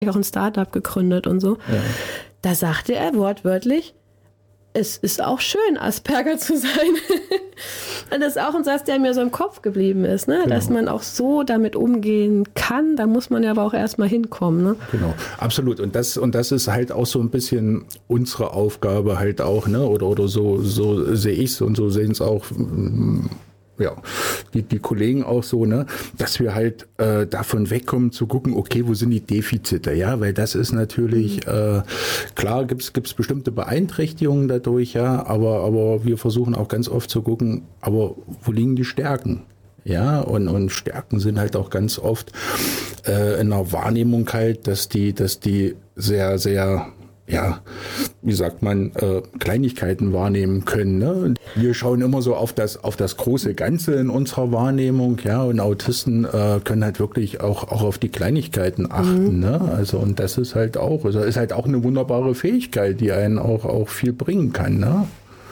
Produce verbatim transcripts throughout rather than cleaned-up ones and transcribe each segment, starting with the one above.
auch ein Startup gegründet und so. Ja. Da sagte er wortwörtlich, es ist auch schön, Asperger zu sein. Und das ist auch ein Satz, der mir so im Kopf geblieben ist, ne? Genau. Dass man auch so damit umgehen kann. Da muss man ja aber auch erstmal hinkommen. Ne? Genau, absolut. Und das, und das ist halt auch so ein bisschen unsere Aufgabe halt auch, ne? Oder, oder so, so sehe ich es und so sehen es auch ja, die, die Kollegen auch so, ne, dass wir halt äh, davon wegkommen zu gucken, okay, wo sind die Defizite, ja, weil das ist natürlich, äh, klar gibt's gibt's bestimmte Beeinträchtigungen dadurch, ja, aber, aber wir versuchen auch ganz oft zu gucken, aber wo liegen die Stärken? Ja, und, und Stärken sind halt auch ganz oft äh, in der Wahrnehmung halt, dass die, dass die sehr, sehr, ja, wie sagt man, äh, Kleinigkeiten wahrnehmen können. Ne? Wir schauen immer so auf das, auf das große Ganze in unserer Wahrnehmung, ja, und Autisten äh, können halt wirklich auch, auch auf die Kleinigkeiten achten. Mhm. Ne? Also, und das ist halt auch, also ist halt auch eine wunderbare Fähigkeit, die einen auch, auch viel bringen kann. Ne?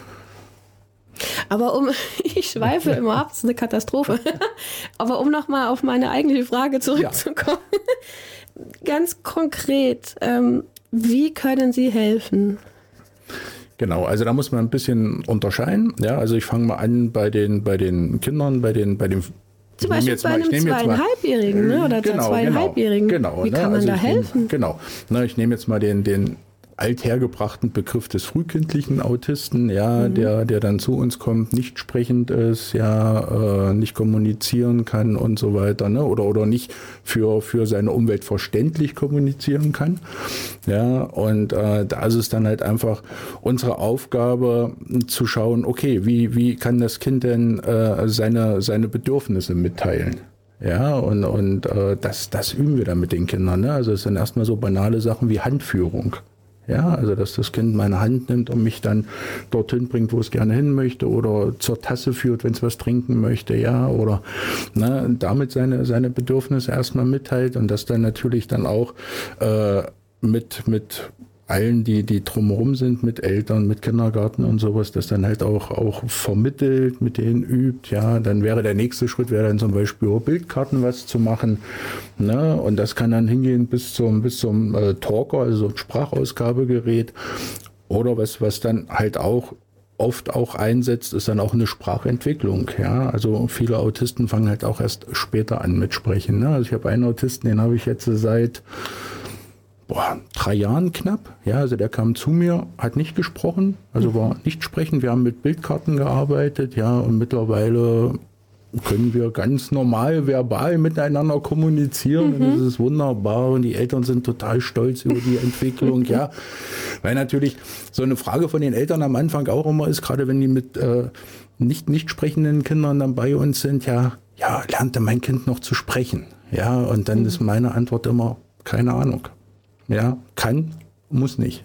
Aber um, ich schweife immer ab, das ist eine Katastrophe. Aber um nochmal auf meine eigentliche Frage zurückzukommen, ja. Ganz konkret, ähm, wie können Sie helfen? Genau, also da muss man ein bisschen unterscheiden. Ja, also ich fange mal an bei den, bei den Kindern, bei den, bei den Zum Beispiel bei einem Zweieinhalbjährigen, ne? Oder genau, Zweieinhalbjährigen. Genau, wie ne? kann man also da helfen? Nehm, genau, ne, ich nehme jetzt mal den, den althergebrachten Begriff des frühkindlichen Autisten, ja, mhm. der, der dann zu uns kommt, nicht sprechend ist, ja, äh, nicht kommunizieren kann und so weiter, ne, oder, oder nicht für, für seine Umwelt verständlich kommunizieren kann, ja, und äh, da ist es dann halt einfach unsere Aufgabe zu schauen, okay, wie, wie kann das Kind denn äh, seine, seine Bedürfnisse mitteilen? Ja, und, und äh, das, das üben wir dann mit den Kindern, ne, also es sind erstmal so banale Sachen wie Handführung. Ja, also dass das Kind meine Hand nimmt und mich dann dorthin bringt, wo es gerne hin möchte, oder zur Tasse führt, wenn es was trinken möchte, ja, oder ne, damit seine seine Bedürfnisse erstmal mitteilt und das dann natürlich dann auch äh, mit mit allen, die die drumherum sind, mit Eltern, mit Kindergarten und sowas, das dann halt auch auch vermittelt, mit denen übt, ja, dann wäre der nächste Schritt, wäre dann zum Beispiel über Bildkarten was zu machen, ne, und das kann dann hingehen bis zum bis zum äh, Talker, also ein Sprachausgabegerät, oder was was dann halt auch oft auch einsetzt, ist dann auch eine Sprachentwicklung, ja, also viele Autisten fangen halt auch erst später an mit Sprechen, ne, also ich habe einen Autisten, den habe ich jetzt seit Boah, drei Jahren knapp. Ja, also der kam zu mir, hat nicht gesprochen, also war nicht sprechend. Wir haben mit Bildkarten gearbeitet, ja, und mittlerweile können wir ganz normal verbal miteinander kommunizieren. Mhm. Und das ist wunderbar und die Eltern sind total stolz über die Entwicklung, ja. Weil natürlich so eine Frage von den Eltern am Anfang auch immer ist, gerade wenn die mit äh, nicht, nicht sprechenden Kindern dann bei uns sind, ja, ja, lernte mein Kind noch zu sprechen? Ja, und dann mhm. ist meine Antwort immer, keine Ahnung. Ja, kann, muss nicht.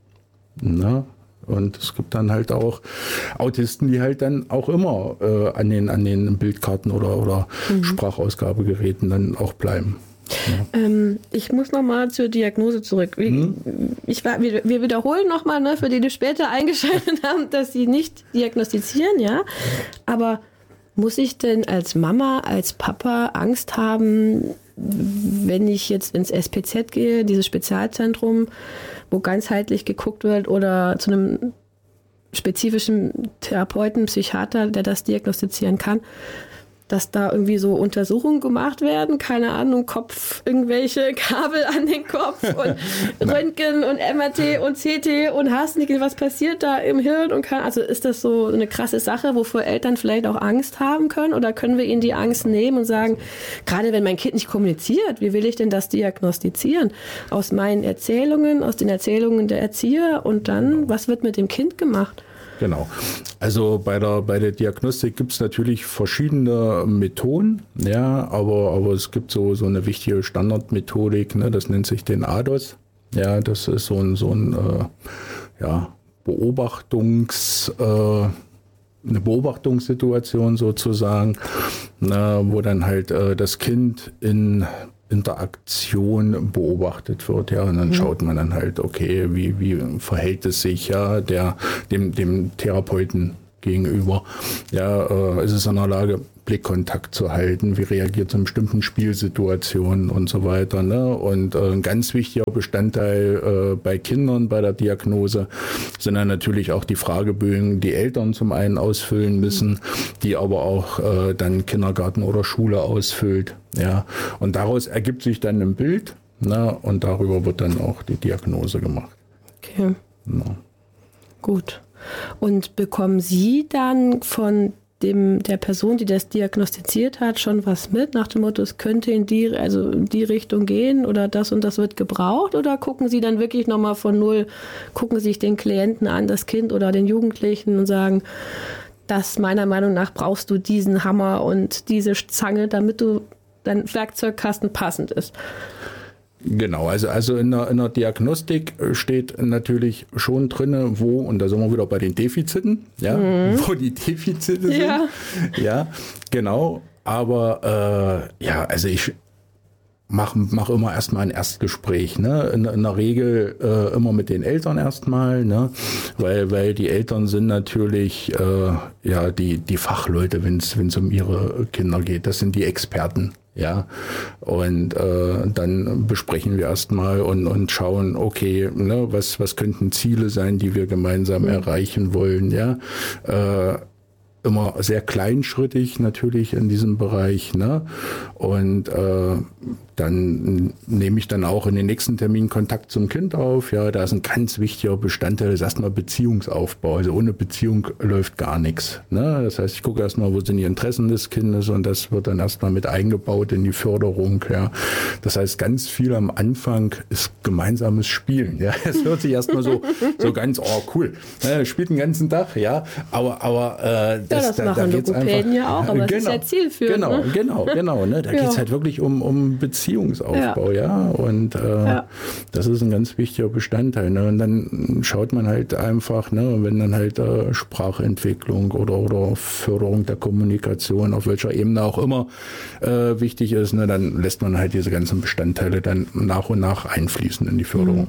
Na, und es gibt dann halt auch Autisten, die halt dann auch immer äh, an den an den Bildkarten oder, oder mhm. Sprachausgabegeräten dann auch bleiben. Ja. Ähm, ich muss nochmal zur Diagnose zurück. Wir, hm? ich war, wir, wir wiederholen nochmal, ne, für die, die später eingeschaltet haben, dass sie nicht diagnostizieren, ja. Aber muss ich denn als Mama, als Papa Angst haben, wenn ich jetzt ins S P Z gehe, dieses Spezialzentrum, wo ganzheitlich geguckt wird, oder zu einem spezifischen Therapeuten, Psychiater, der das diagnostizieren kann, dass da irgendwie so Untersuchungen gemacht werden, keine Ahnung, Kopf, irgendwelche Kabel an den Kopf und Röntgen und M R T und C T und hast nicht, was passiert da im Hirn und kann, also ist das so eine krasse Sache, wovor Eltern vielleicht auch Angst haben können, oder können wir ihnen die Angst nehmen und sagen, gerade wenn mein Kind nicht kommuniziert, wie will ich denn das diagnostizieren? Aus meinen Erzählungen, aus den Erzählungen der Erzieher, und dann, was wird mit dem Kind gemacht? Genau. Also bei der bei der Diagnostik gibt es natürlich verschiedene Methoden, ja, aber aber es gibt so so eine wichtige Standardmethodik, ne, das nennt sich den A D O S. Ja, das ist so ein so ein äh, ja, Beobachtungs äh, eine Beobachtungssituation sozusagen, na, wo dann halt äh, das Kind in Interaktion beobachtet wird, ja, und dann mhm. schaut man dann halt, okay, wie, wie verhält es sich, ja, der, dem, dem Therapeuten gegenüber. Ja, äh, ist es in der Lage, Blickkontakt zu halten, wie reagiert es in bestimmten Spielsituationen und so weiter. Ne? Und äh, ein ganz wichtiger Bestandteil äh, bei Kindern bei der Diagnose sind dann natürlich auch die Fragebögen, die Eltern zum einen ausfüllen müssen, die aber auch äh, dann Kindergarten oder Schule ausfüllt. Ja? Und daraus ergibt sich dann ein Bild, ne? Und darüber wird dann auch die Diagnose gemacht. Okay. Ja. Gut. Und bekommen Sie dann von dem, der Person, die das diagnostiziert hat, schon was mit, nach dem Motto, es könnte in die, also in die Richtung gehen oder das und das wird gebraucht? Oder gucken Sie dann wirklich nochmal von null, gucken sich den Klienten an, das Kind oder den Jugendlichen und sagen, das meiner Meinung nach brauchst du diesen Hammer und diese Zange, damit du dein Werkzeugkasten passend ist? Genau, also, also in, der, in der Diagnostik steht natürlich schon drin, wo, und da sind wir wieder bei den Defiziten, ja, mhm. wo die Defizite sind. Ja, ja genau. Aber äh, ja, also ich mache mach immer erstmal ein Erstgespräch, ne? In, in der Regel äh, immer mit den Eltern erstmal, ne? Weil, weil die Eltern sind natürlich äh, ja die, die Fachleute, wenn es um ihre Kinder geht. Das sind die Experten. Ja, und äh, dann besprechen wir erstmal und, und schauen, okay, ne, was, was könnten Ziele sein, die wir gemeinsam mhm. erreichen wollen, ja. Äh, immer sehr kleinschrittig natürlich in diesem Bereich, ne? Und äh, dann nehme ich dann auch in den nächsten Termin Kontakt zum Kind auf. Ja, da ist ein ganz wichtiger Bestandteil, das ist erstmal Beziehungsaufbau. Also ohne Beziehung läuft gar nichts. Ne? Das heißt, ich gucke erstmal, wo sind die Interessen des Kindes und das wird dann erstmal mit eingebaut in die Förderung. Ja, das heißt, ganz viel am Anfang ist gemeinsames Spielen. Ja, es hört sich erstmal so so ganz, oh cool, ne? Spielt den ganzen Tag, ja, aber aber äh, das, ja, das da, machen da geht's Logopäden einfach, ja auch, aber genau, das ist ja zielführend. Genau, ne? genau, genau. Ne? Da ja. geht es halt wirklich um um Beziehungsaufbau, ja, ja? Und äh, ja. das ist ein ganz wichtiger Bestandteil. Ne? Und dann schaut man halt einfach, ne, wenn dann halt äh, Sprachentwicklung oder oder Förderung der Kommunikation auf welcher Ebene auch immer äh, wichtig ist, ne, dann lässt man halt diese ganzen Bestandteile dann nach und nach einfließen in die Förderung.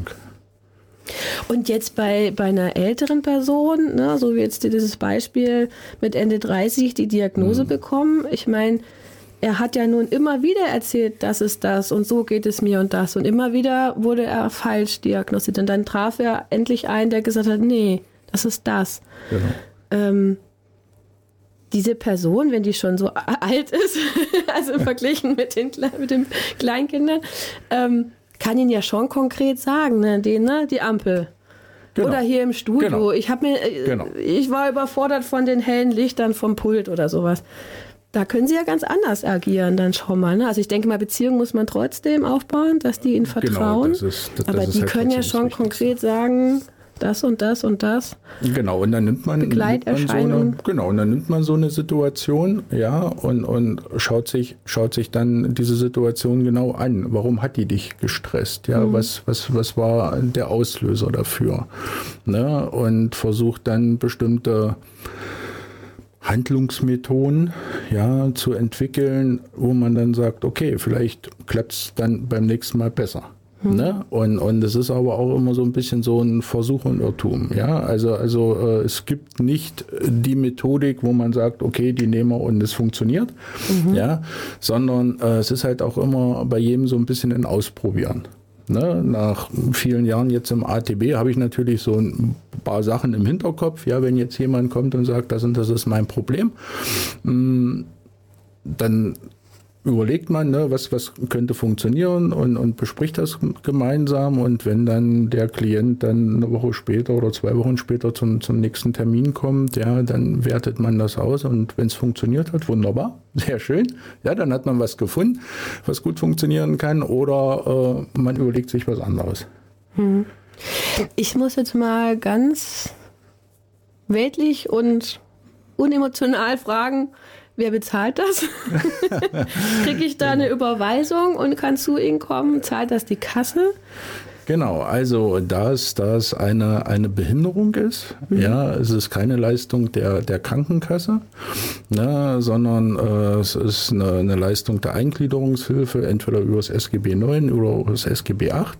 Und jetzt bei, bei einer älteren Person, ne, so wie jetzt dieses Beispiel mit Ende dreißig, die Diagnose mhm. bekommen, ich meine, er hat ja nun immer wieder erzählt, das ist das und so geht es mir und das. Und immer wieder wurde er falsch diagnostiziert. Und dann traf er endlich einen, der gesagt hat, nee, das ist das. Genau. Ähm, diese Person, wenn die schon so alt ist, also verglichen mit den, mit den Kleinkindern, ähm, kann ihn ja schon konkret sagen, ne, den, ne, die Ampel. Genau. Oder hier im Studio. Genau. Ich habe mir, genau. ich war überfordert von den hellen Lichtern vom Pult oder sowas. Da können sie ja ganz anders agieren, dann schau mal. Ne? Also ich denke mal, Beziehungen muss man trotzdem aufbauen, dass die ihnen vertrauen. Genau, das ist, das, aber das die ist halt können ja schon konkret sagen, das und das und das. Genau, und dann nimmt man, Begleiterscheinungen. Nimmt man so eine, genau, und dann nimmt man so eine Situation, ja, und, und schaut sich, schaut sich dann diese Situation genau an. Warum hat die dich gestresst? Ja, mhm. was, was, was war der Auslöser dafür? Ne? Und versucht dann bestimmte Handlungsmethoden, ja, zu entwickeln, wo man dann sagt, okay, vielleicht klappt es dann beim nächsten Mal besser. Hm. Ne? Und, und es ist aber auch immer so ein bisschen so ein Versuch und Irrtum. Ja? Also, also äh, es gibt nicht die Methodik, wo man sagt, okay, die nehmen wir und es funktioniert, mhm. ja? Sondern äh, es ist halt auch immer bei jedem so ein bisschen ein Ausprobieren. Ne, nach vielen Jahren jetzt im A T B habe ich natürlich so ein paar Sachen im Hinterkopf. Ja, wenn jetzt jemand kommt und sagt, das und das ist mein Problem, dann überlegt man, ne, was, was könnte funktionieren und, und bespricht das gemeinsam. Und wenn dann der Klient dann eine Woche später oder zwei Wochen später zum, zum nächsten Termin kommt, ja, dann wertet man das aus. Und wenn es funktioniert hat, wunderbar, sehr schön. Ja, dann hat man was gefunden, was gut funktionieren kann. Oder äh, man überlegt sich was anderes. Hm. Ich muss jetzt mal ganz weltlich und unemotional fragen, wer bezahlt das? Kriege ich da eine Überweisung und kann zu Ihnen kommen? Zahlt das die Kasse? Genau, also da es das eine, eine Behinderung ist, mhm. ja, es ist keine Leistung der, der Krankenkasse, ne, sondern äh, es ist eine, eine Leistung der Eingliederungshilfe, entweder über das S G B neun oder das S G B acht.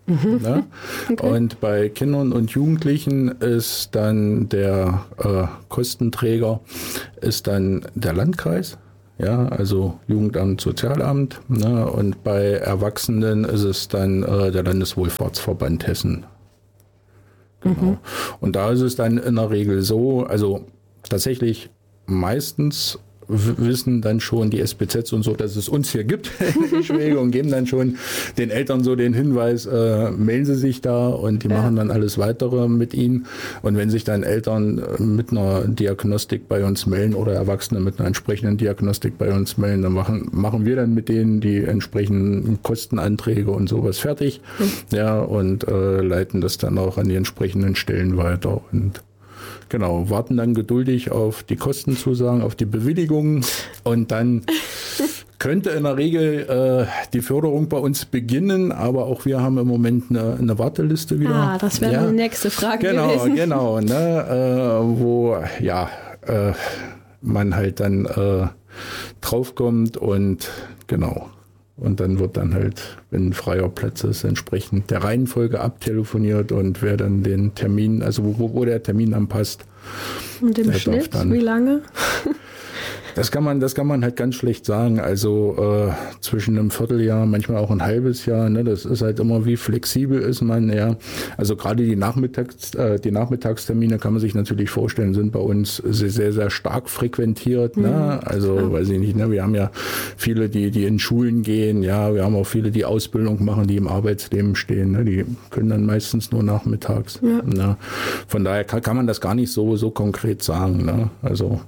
Mhm. Ne? Okay. Und bei Kindern und Jugendlichen ist dann der äh, Kostenträger ist dann der Landkreis, ja, also Jugendamt, Sozialamt. Ne? Und bei Erwachsenen ist es dann äh, der Landeswohlfahrtsverband Hessen. Genau. Mhm. Und da ist es dann in der Regel so, also tatsächlich meistens wissen dann schon die S B Zs und so, dass es uns hier gibt in Schwege und geben dann schon den Eltern so den Hinweis, äh, melden sie sich da und die ja. machen dann alles weitere mit ihnen. Und wenn sich dann Eltern mit einer Diagnostik bei uns melden oder Erwachsene mit einer entsprechenden Diagnostik bei uns melden, dann machen, machen wir dann mit denen die entsprechenden Kostenanträge und sowas fertig. Mhm. Ja, und äh, leiten das dann auch an die entsprechenden Stellen weiter und genau, warten dann geduldig auf die Kostenzusagen, auf die Bewilligungen und dann könnte in der Regel äh, die Förderung bei uns beginnen, aber auch wir haben im Moment eine, eine Warteliste wieder. Ah, das wäre ja. die nächste Frage genau, gewesen. Genau, genau, ne, äh, wo ja äh, man halt dann äh, draufkommt und genau. Und dann wird dann halt, wenn ein freier Platz ist, entsprechend der Reihenfolge abtelefoniert und wer dann den Termin, also wo, wo der Termin anpasst. Und im Schnitt, dann, wie lange? Das kann man, das kann man halt ganz schlecht sagen. Also äh, zwischen einem Vierteljahr, manchmal auch ein halbes Jahr. Ne, das ist halt immer, wie flexibel ist man. Ja, also gerade die Nachmittags, äh, die Nachmittagstermine kann man sich natürlich vorstellen, sind bei uns sehr, sehr, sehr stark frequentiert. Mhm. Ne? Also ja. weiß ich nicht. Ne, wir haben ja viele, die, die in Schulen gehen. Ja, wir haben auch viele, die Ausbildung machen, die im Arbeitsleben stehen. Ne? Die können dann meistens nur nachmittags. Ja. Ne? Von daher kann, kann man das gar nicht so, so konkret sagen. Ne? Also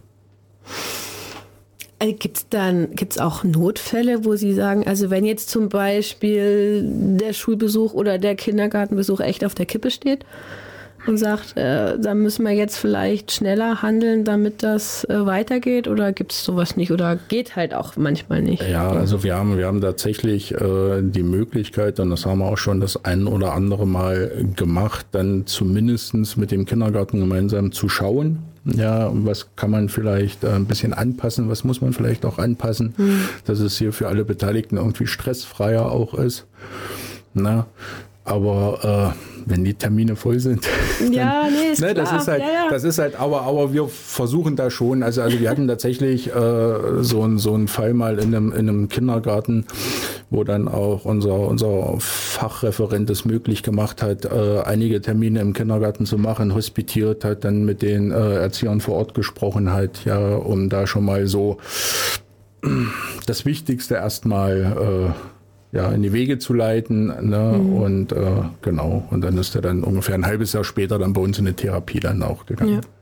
Gibt es dann, gibt's auch Notfälle, wo Sie sagen, also wenn jetzt zum Beispiel der Schulbesuch oder der Kindergartenbesuch echt auf der Kippe steht und sagt, äh, da müssen wir jetzt vielleicht schneller handeln, damit das äh, weitergeht, oder gibt es sowas nicht oder geht halt auch manchmal nicht? Ja, also wir haben, wir haben tatsächlich äh, die Möglichkeit, und das haben wir auch schon das ein oder andere Mal gemacht, dann zumindestens mit dem Kindergarten gemeinsam zu schauen. Ja, was kann man vielleicht ein bisschen anpassen, was muss man vielleicht auch anpassen, mhm. dass es hier für alle Beteiligten irgendwie stressfreier auch ist. Na, aber äh, wenn die Termine voll sind, ja, dann, nee, ist ne, klar. das ist halt, ja, ja. das ist halt, aber, aber wir versuchen da schon, also, also wir hatten tatsächlich äh, so, ein, so einen Fall mal in einem, in einem Kindergarten, wo dann auch unser, unser Fachreferent es möglich gemacht hat, äh, einige Termine im Kindergarten zu machen, hospitiert hat, dann mit den äh, Erziehern vor Ort gesprochen hat, ja, um da schon mal so das Wichtigste erstmal äh, ja, in die Wege zu leiten, ne? Mhm. Und äh, genau, und dann ist er dann ungefähr ein halbes Jahr später dann bei uns in eine Therapie dann auch gegangen. Ja.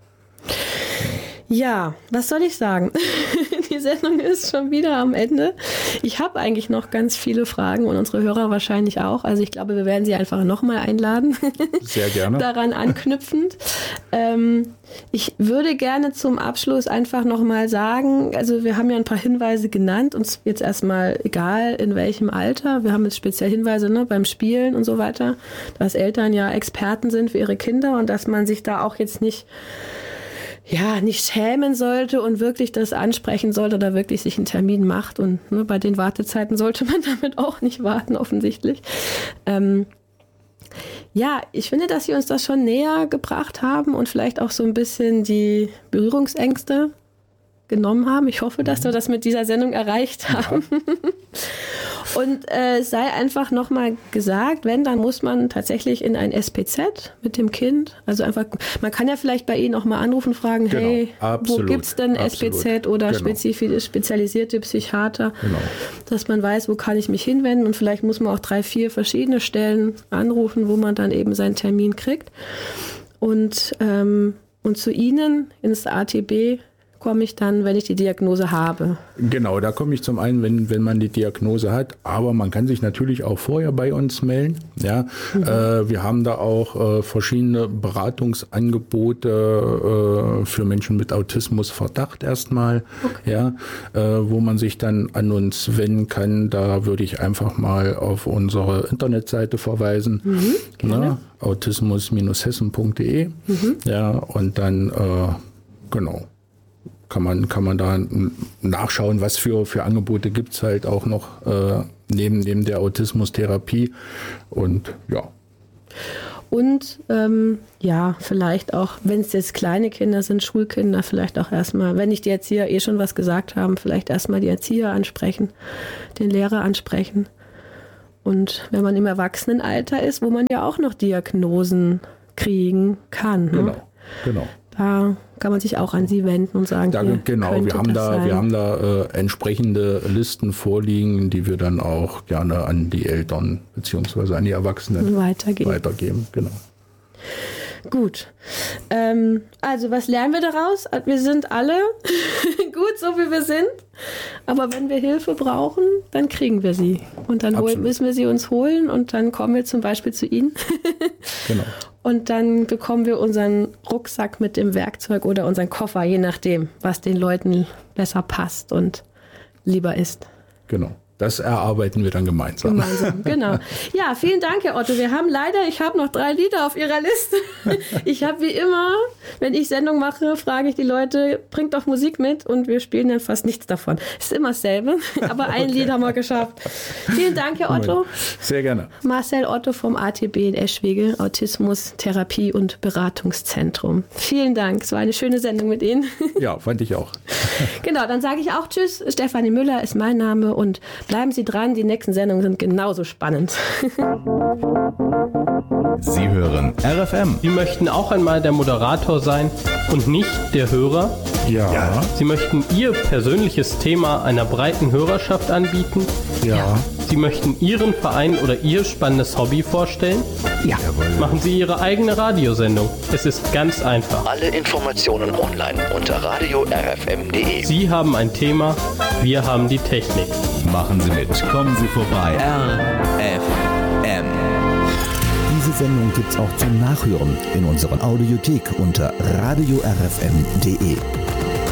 Ja, was soll ich sagen? Die Sendung ist schon wieder am Ende. Ich habe eigentlich noch ganz viele Fragen und unsere Hörer wahrscheinlich auch. Also ich glaube, wir werden Sie einfach nochmal einladen. Sehr gerne. Daran anknüpfend. Ähm, ich würde gerne zum Abschluss einfach nochmal sagen, also wir haben ja ein paar Hinweise genannt, uns jetzt erstmal egal in welchem Alter. Wir haben jetzt speziell Hinweise, ne, beim Spielen und so weiter, dass Eltern ja Experten sind für ihre Kinder und dass man sich da auch jetzt nicht ja, nicht schämen sollte und wirklich das ansprechen sollte oder wirklich sich einen Termin macht. Und ne, bei den Wartezeiten sollte man damit auch nicht warten, offensichtlich. Ähm, ja, ich finde, dass Sie uns das schon näher gebracht haben und vielleicht auch so ein bisschen die Berührungsängste genommen haben. Ich hoffe, dass wir das mit dieser Sendung erreicht haben. Ja. Und äh, sei einfach nochmal gesagt, wenn, dann muss man tatsächlich in ein S P Z mit dem Kind. Also einfach, man kann ja vielleicht bei Ihnen auch mal anrufen, fragen, genau, hey, absolut, wo gibt's denn absolut. S P Z oder genau. spezifisch spezialisierte Psychiater, genau. dass man weiß, wo kann ich mich hinwenden, und vielleicht muss man auch drei, vier verschiedene Stellen anrufen, wo man dann eben seinen Termin kriegt. Und, ähm, und zu Ihnen ins A T B komme ich dann, wenn ich die Diagnose habe? Genau, da komme ich zum einen, wenn, wenn man die Diagnose hat, aber man kann sich natürlich auch vorher bei uns melden. Ja, mhm. äh, wir haben da auch äh, verschiedene Beratungsangebote äh, für Menschen mit Autismusverdacht erstmal, okay. ja, äh, wo man sich dann an uns wenden kann. Da würde ich einfach mal auf unsere Internetseite verweisen, mhm, ne? autismus Bindestrich hessen Punkt de, mhm. ja, und dann äh, genau. Kann man, kann man da nachschauen, was für, für Angebote gibt es halt auch noch äh, neben, neben der Autismustherapie und ja. Und ähm, ja, vielleicht auch, wenn es jetzt kleine Kinder sind, Schulkinder, vielleicht auch erstmal, wenn nicht die Erzieher eh schon was gesagt haben, vielleicht erstmal die Erzieher ansprechen, den Lehrer ansprechen. Und wenn man im Erwachsenenalter ist, wo man ja auch noch Diagnosen kriegen kann. Ne? Genau, genau. Da kann man sich auch an Sie wenden und sagen, da, genau, wir haben da, sein. wir haben da äh, entsprechende Listen vorliegen, die wir dann auch gerne an die Eltern bzw. an die Erwachsenen weitergeben. weitergeben. Genau. Gut. Ähm, also was lernen wir daraus? Wir sind alle gut, so wie wir sind. Aber wenn wir Hilfe brauchen, dann kriegen wir sie. Und dann holen, müssen wir sie uns holen und dann kommen wir zum Beispiel zu Ihnen. Genau. Und dann bekommen wir unseren Rucksack mit dem Werkzeug oder unseren Koffer, je nachdem, was den Leuten besser passt und lieber ist. Genau. Das erarbeiten wir dann gemeinsam. Gemeinsam, genau. Ja, vielen Dank, Herr Otto. Wir haben leider, ich habe noch drei Lieder auf Ihrer Liste. Ich habe wie immer, wenn ich Sendung mache, frage ich die Leute, bringt doch Musik mit und wir spielen dann fast nichts davon. Ist immer dasselbe, aber ein okay. Lied haben wir geschafft. Vielen Dank, Herr Otto. Sehr gerne. Marcel Otto vom A T B in Eschwege, Autismus, Therapie und Beratungszentrum. Vielen Dank, es war eine schöne Sendung mit Ihnen. Ja, fand ich auch. Genau, dann sage ich auch Tschüss. Stefanie Müller ist mein Name und bleiben Sie dran, die nächsten Sendungen sind genauso spannend. Sie hören R F M. Sie möchten auch einmal der Moderator sein und nicht der Hörer? Ja. ja. Sie möchten Ihr persönliches Thema einer breiten Hörerschaft anbieten? Ja. ja. Sie möchten Ihren Verein oder Ihr spannendes Hobby vorstellen? Ja. Machen Sie Ihre eigene Radiosendung. Es ist ganz einfach. Alle Informationen online unter radio r f m punkt d e. Sie haben ein Thema, wir haben die Technik. Machen Sie mit, kommen Sie vorbei. R F M. Diese Sendung gibt's auch zum Nachhören in unserer Audiothek unter radio r f m punkt d e.